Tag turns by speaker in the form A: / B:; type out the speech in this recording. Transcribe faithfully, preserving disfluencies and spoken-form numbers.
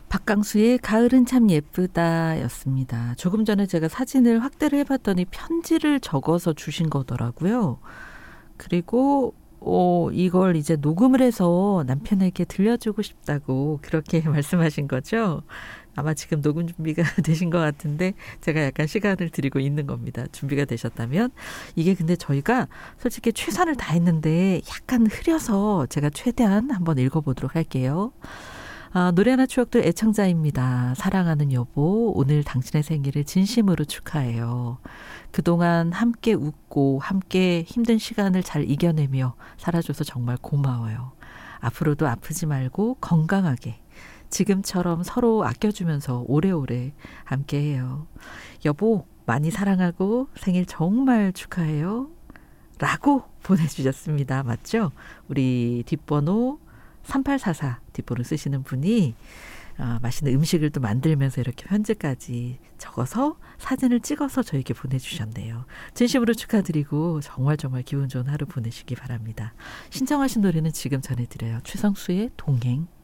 A: 박강수의 가을은 참 예쁘다 였습니다. 조금 전에 제가 사진을 확대를 해봤더니 편지를 적어서 주신 거더라고요. 그리고 어, 이걸 이제 녹음을 해서 남편에게 들려주고 싶다고 그렇게 말씀하신 거죠. 아마 지금 녹음 준비가 되신 것 같은데 제가 약간 시간을 드리고 있는 겁니다. 준비가 되셨다면. 이게 근데 저희가 솔직히 최선을 다했는데 약간 흐려서 제가 최대한 한번 읽어보도록 할게요. 아, 노래나 추억들 애청자입니다. 사랑하는 여보, 오늘 당신의 생일을 진심으로 축하해요. 그동안 함께 웃고 함께 힘든 시간을 잘 이겨내며 살아줘서 정말 고마워요. 앞으로도 아프지 말고 건강하게 지금처럼 서로 아껴주면서 오래오래 함께해요. 여보, 많이 사랑하고 생일 정말 축하해요. 라고 보내주셨습니다. 맞죠? 우리 뒷번호 삼팔사사 뒷번호 쓰시는 분이 아, 맛있는 음식을 또 만들면서 이렇게 편지까지 적어서 사진을 찍어서 저에게 보내주셨네요. 진심으로 축하드리고 정말 정말 기분 좋은 하루 보내시기 바랍니다. 신청하신 노래는 지금 전해드려요. 최성수의 동행.